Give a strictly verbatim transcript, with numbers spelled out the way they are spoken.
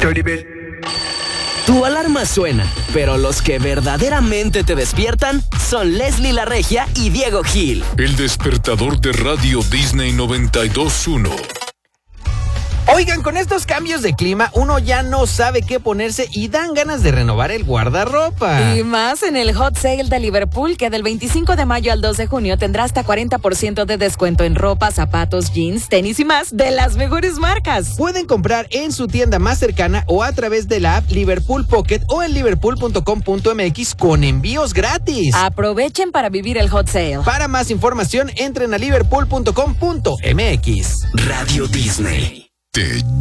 Tu alarma suena, pero los que verdaderamente te despiertan son Leslie La Regia y Diego Gil. El despertador de Radio Disney noventa y dos punto uno. Oigan, con estos cambios de clima, uno ya no sabe qué ponerse y dan ganas de renovar el guardarropa. Y más en el Hot Sale de Liverpool, que del veinticinco de mayo al dos de junio tendrá hasta cuarenta por ciento de descuento en ropa, zapatos, jeans, tenis y más de las mejores marcas. Pueden comprar en su tienda más cercana o a través de la app Liverpool Pocket o en liverpool punto com punto m x con envíos gratis. Aprovechen para vivir el Hot Sale. Para más información, entren a liverpool punto com punto m x. Radio Disney. Te